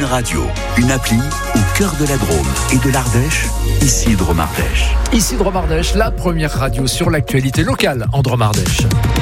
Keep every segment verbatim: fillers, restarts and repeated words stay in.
Radio, une appli au cœur de la Drôme et de l'Ardèche, ici Drôme-Ardèche. Ici Drôme-Ardèche, la première radio sur l'actualité locale en Drôme-Ardèche.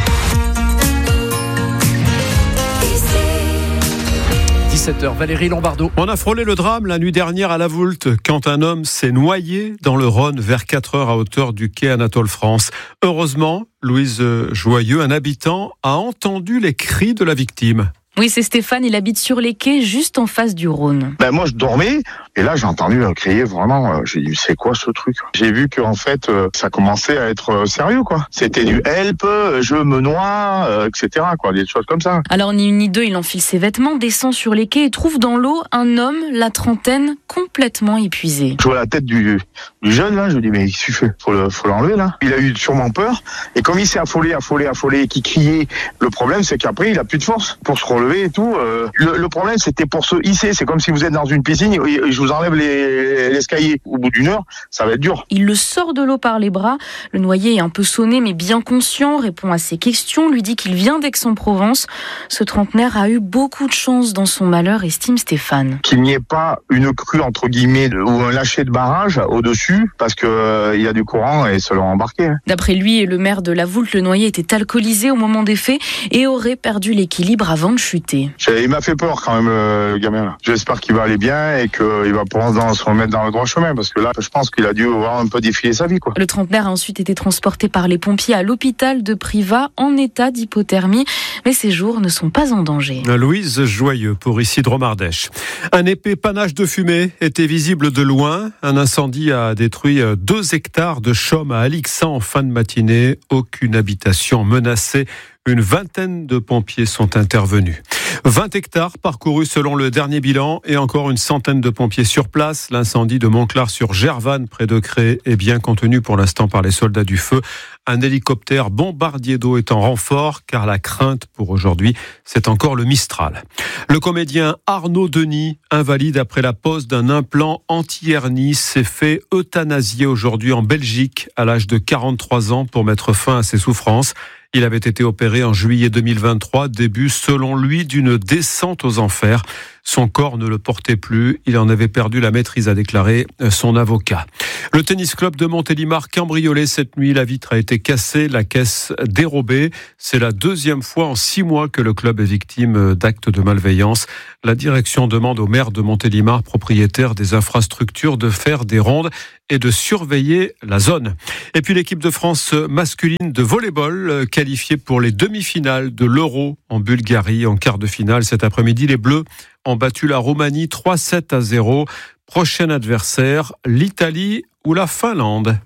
dix-sept heures, Valérie Lombardo. On a frôlé le drame la nuit dernière à La Voulte quand un homme s'est noyé dans le Rhône vers quatre heures à hauteur du quai Anatole France. Heureusement, Louise Joyeux, un habitant, a entendu les cris de la victime. Oui, c'est Stéphane, il habite sur les quais, juste en face du Rhône. Ben moi, je dormais, et là, j'ai entendu crier vraiment, euh, j'ai dit, c'est quoi ce truc? J'ai vu qu'en fait, euh, ça commençait à être euh, sérieux, quoi. C'était du help, je me noie, euh, et cetera, quoi, des choses comme ça. Alors, ni une ni deux, il enfile ses vêtements, descend sur les quais et trouve dans l'eau un homme, la trentaine, complètement épuisé. Je vois la tête du, du jeune, là, je me dis, mais il suffit, faut, le, faut l'enlever, là. Il a eu sûrement peur, et comme il s'est affolé, affolé, affolé, et qu'il criait, le problème, c'est qu'après, il a plus de force pour se relever et tout. Euh, le, le problème, c'était pour se hisser. C'est comme si vous êtes dans une piscine et je vous enlève les, l'escalier. Au bout d'une heure, ça va être dur. Il le sort de l'eau par les bras. Le noyé est un peu sonné, mais bien conscient, répond à ses questions, lui dit qu'il vient d'Aix-en-Provence. Ce trentenaire a eu beaucoup de chance dans son malheur, estime Stéphane. Qu'il n'y ait pas une crue, entre guillemets, ou un lâcher de barrage au-dessus, parce qu'il euh, y a du courant et se l'ont embarqué. Hein. D'après lui et le maire de La Voulte, le noyé était alcoolisé au moment des faits et aurait perdu l'équilibre avant de chuter. Il m'a fait peur quand même, le gamin là. J'espère qu'il va aller bien et qu'il va pouvoir se remettre dans le droit chemin, parce que là, je pense qu'il a dû avoir un peu défiler sa vie, quoi. Le trentenaire a ensuite été transporté par les pompiers à l'hôpital de Privas en état d'hypothermie, mais ses jours ne sont pas en danger. Louise Joyeux pour ici Drôme-Ardèche. Un épais panache de fumée était visible de loin. Un incendie a détruit deux hectares de chaume à Alixan en fin de matinée. Aucune habitation menacée. Une vingtaine de pompiers sont intervenus. vingt hectares parcourus selon le dernier bilan et encore une centaine de pompiers sur place. L'incendie de Montclar-sur-Gervanne, près de Cré, est bien contenu pour l'instant par les soldats du feu. Un hélicoptère bombardier d'eau est en renfort, car la crainte pour aujourd'hui, c'est encore le Mistral. Le comédien Arnaud Denis, invalide après la pose d'un implant anti-hernie, s'est fait euthanasier aujourd'hui en Belgique à l'âge de quarante-trois ans pour mettre fin à ses souffrances. Il avait été opéré en juillet deux mille vingt-trois, début selon lui d'une descente aux enfers. Son corps ne le portait plus, il en avait perdu la maîtrise, a déclaré son avocat. Le tennis club de Montélimar cambriolé cette nuit, la vitre a été cassée, la caisse dérobée. C'est la deuxième fois en six mois que le club est victime d'actes de malveillance. La direction demande au maire de Montélimar, propriétaire des infrastructures, de faire des rondes et de surveiller la zone. Et puis l'équipe de France masculine de volley-ball qualifiée pour les demi-finales de l'Euro en Bulgarie en quart de finale cet après-midi. Les Bleus ont battu la Roumanie trois sept à zéro. Prochain adversaire, l'Italie ou la Finlande.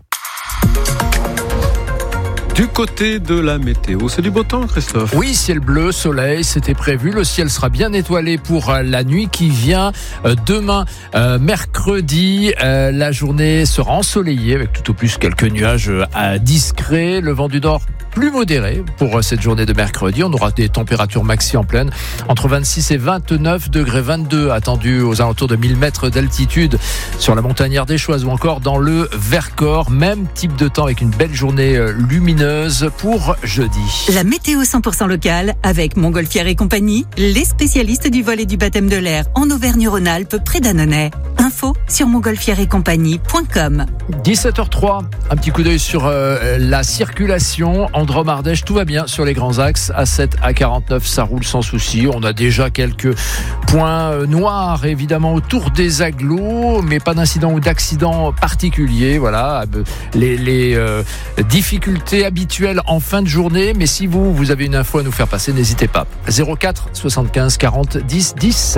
Du côté de la météo, c'est du beau temps, Christophe? Oui, ciel bleu, soleil, c'était prévu. Le ciel sera bien étoilé pour la nuit qui vient. Demain, euh, mercredi, euh, la journée sera ensoleillée avec tout au plus quelques nuages euh, discrets. Le vent du nord plus modéré pour cette journée de mercredi. On aura des températures maxi en pleine entre vingt-six et vingt-neuf degrés, vingt-deux attendus aux alentours de mille mètres d'altitude sur la montagne ardéchoise ou encore dans le Vercors. Même type de temps avec une belle journée lumineuse pour jeudi. La météo cent pour cent locale avec Montgolfière et compagnie, les spécialistes du vol et du baptême de l'air en Auvergne-Rhône-Alpes près d'Annonay. Info sur montgolfière et compagnie point com. dix-sept heures trois, un petit coup d'œil sur euh, la circulation en Drôme-Ardèche. Tout va bien sur les grands axes. A sept, A quarante-neuf, ça roule sans souci. On a déjà quelques points noirs évidemment autour des agglos, mais pas d'incident ou d'accident particulier. Voilà, les, les euh, difficultés habituelles en fin de journée. Mais si vous, vous avez une info à nous faire passer, n'hésitez pas. zéro quatre soixante-quinze quarante dix dix.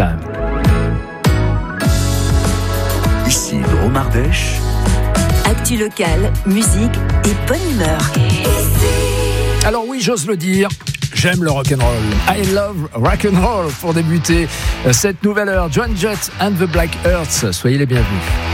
Ici Drôme-Ardèche. Actu locale, musique et bonne humeur. Alors oui, j'ose le dire, j'aime le rock'n'roll. I love rock'n'roll pour débuter cette nouvelle heure. Joan Jett and the Black Earths, soyez les bienvenus.